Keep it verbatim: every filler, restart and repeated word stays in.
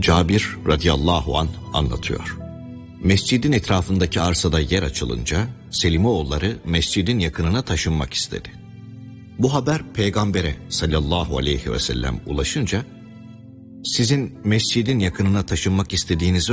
Cabir radıyallahu anh anlatıyor. Mescidin etrafındaki arsada yer açılınca Selimoğulları mescidin yakınına taşınmak istedi. Bu haber Peygamber'e sallallahu aleyhi ve sellem ulaşınca sizin mescidin yakınına taşınmak istediğinizi